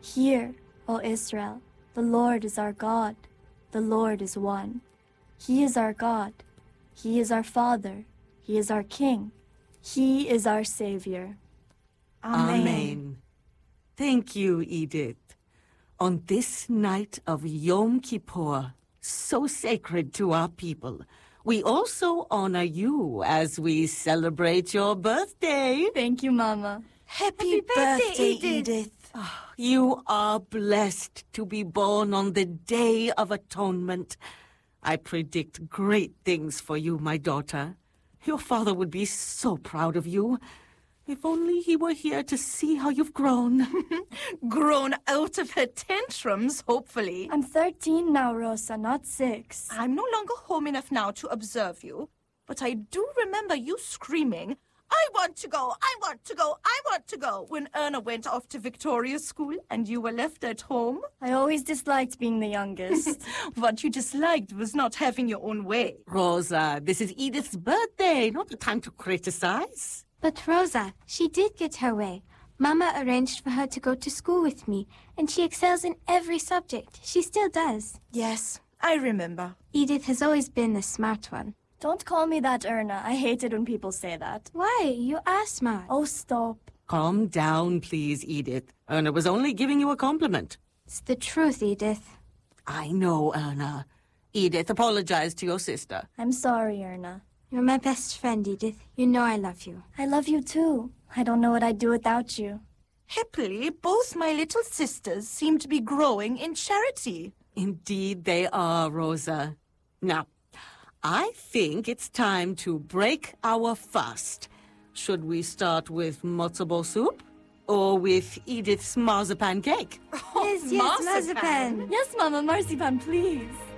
Hear, O Israel, the Lord is our God. The Lord is one. He is our God. He is our Father. He is our King. He is our Savior. Amen. Thank you, Edith. On this night of Yom Kippur, so sacred to our people, we also honor you as we celebrate your birthday. Thank you, Mama. Happy birthday, Edith. You are blessed to be born on the Day of Atonement. I predict great things for you, my daughter. Your father would be so proud of you. If only he were here to see how you've grown. Grown out of her tantrums, hopefully. I'm 13 now, Rosa, not 6. I'm no longer home enough now to observe you, but I do remember you screaming, "I want to go, I want to go, I want to go," when Erna went off to Victoria School and you were left at home. I always disliked being the youngest. What you disliked was not having your own way. Rosa, this is Edith's birthday, not the time to criticize. But Rosa, she did get her way. Mama arranged for her to go to school with me, and she excels in every subject. She still does. Yes, I remember. Edith has always been the smart one. Don't call me that, Erna. I hate it when people say that. Why? You are smart. Oh, stop. Calm down, please, Edith. Erna was only giving you a compliment. It's the truth, Edith. I know, Erna. Edith, apologize to your sister. I'm sorry, Erna. You're my best friend, Edith. You know I love you. I love you too. I don't know what I'd do without you. Happily, both my little sisters seem to be growing in charity. Indeed they are, Rosa. Now, I think it's time to break our fast. Should we start with matzo ball soup? Or with Edith's marzipan cake? Yes, marzipan. Yes, Mama, marzipan, please.